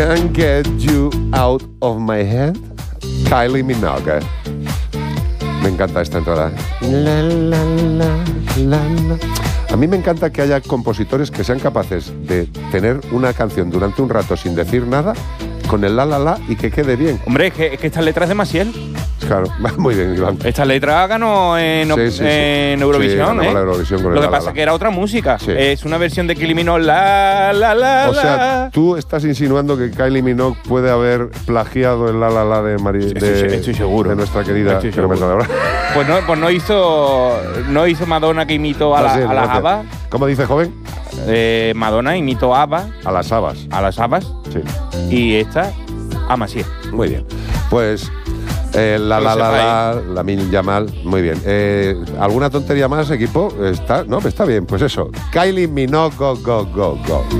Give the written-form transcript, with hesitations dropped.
Can't Get You Out of My Head, Kylie Minogue. Me encanta esta entrada. La, la, la, la, la. A mí me encanta que haya compositores que sean capaces de tener una canción durante un rato sin decir nada, con el la y que quede bien. Hombre, es que esta letra es de Maciel. Claro, muy bien, Iván. Esta letra ganó en Eurovisión, ganó la Eurovisión con Lo el que pasa es que era otra música. Sí. Es una versión de Kylie Minogue, O sea, tú estás insinuando que Kylie Minogue puede haber plagiado el la de María. Estoy seguro. De nuestra querida. Estoy seguro. Pues no hizo Madonna que imitó a las Habas. ¿Cómo dice, joven? Madonna imitó a ABBA. A las Habas. A las Habas. Sí. Y esta a Maciel. Muy bien. Pues la Mil Yamal, muy bien. ¿Alguna tontería más, equipo? Está bien, pues eso. Kylie Minogue, go.